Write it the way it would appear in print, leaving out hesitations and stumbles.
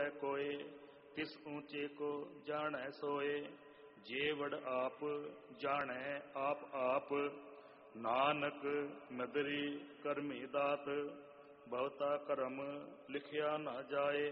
ਹੋਵੇ ਕੋਏ, ਤਿਸ ਊਚੇ ਕੋ ਜਾਣੈ ਸੋਏ। ਜੇ ਵਡ ਆਪ ਜਾਣੈ ਆਪ ਆਪ, ਨਾਨਕ ਨਦਰੀ ਕਰਮੀ ਦਾਤ। ਬਹੁਤਾ ਕਰਮ ਲਿਖਿਆ ਨਾ ਜਾਏ,